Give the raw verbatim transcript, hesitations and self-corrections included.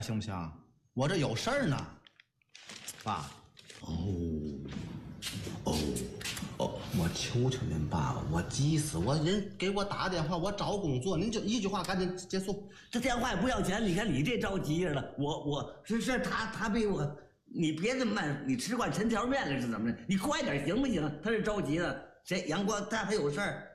行不行？我这有事儿呢，爸。 哦，哦，哦，我求求您爸爸，我急死我，人给我打电话，我找工作，您就一句话赶紧结束。 这电话也不要钱，你看你这着急着了，我我是是他他比我，你别这么慢，你吃惯抻条面了是怎么着？你快点行不行？他是着急了，谁杨光他还有事儿。